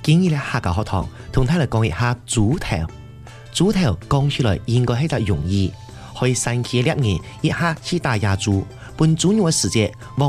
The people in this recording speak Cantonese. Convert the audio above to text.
今日咧客家學堂同大家講一下豬頭。豬頭講起來應該係隻容易，可以神奇嘅獵人一下去打野豬，本豬肉嘅時節